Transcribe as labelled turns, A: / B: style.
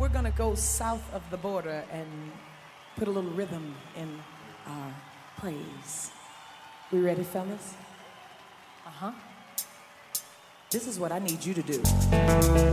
A: we're gonna go south of the border and put a little rhythm in our praise. We ready, fellas? Uh-huh. This is what I need you to do.